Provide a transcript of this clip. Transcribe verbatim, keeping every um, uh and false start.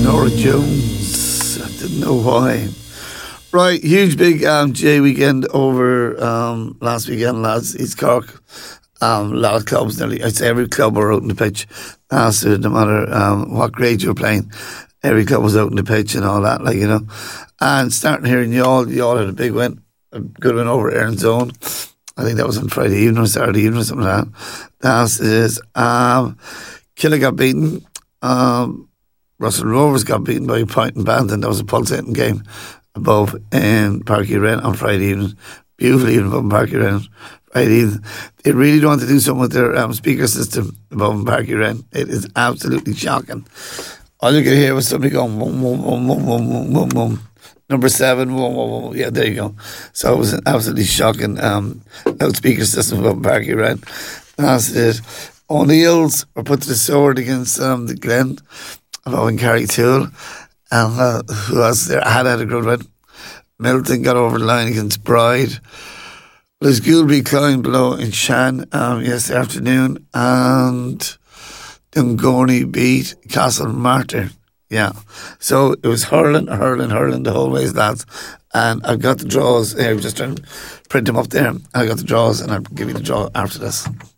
Nora Jones. I didn't know why. Right, huge big um, J weekend over um, last weekend, lads. East Cork. Um, a lot of clubs, nearly, I'd say every club were out on the pitch. Uh, so no matter um, what grade you were playing, every club was out on the pitch and all that, like, you know. And starting here in Youghal, Youghal had a big win, a good win over Erin's Own. I think that was on Friday evening or Saturday evening or something like that. That is, um, Killa got beaten. Um, Russell Rovers got beaten by a point in Bandon. That was a pulsating game above in Parky Wren on Friday evening. Beautiful evening above in Parky Wren. Friday evening. They really want to do something with their um, speaker system above in Parky Wren. It is absolutely shocking. All you can hear was somebody going, boom, boom, boom, boom, boom, boom, boom, boom. Number seven, boom, boom, boom. Yeah, there you go. So it was an absolutely shocking um, loudspeaker system above in Parky Wren. That's it. O'Neill's were put to the sword against um, the Glen above in Carrytool. And uh, who else there? Had had a good win. Milton got over the line against Bride. Lisgoolby climbed below in Shan um, yesterday afternoon. And Dungorney beat Castle Martyr. Yeah. So it was hurling, hurling, hurling the whole ways, lads. And I've got the draws. I'm just trying to print them up there. I got the draws and I'll give you the draw after this.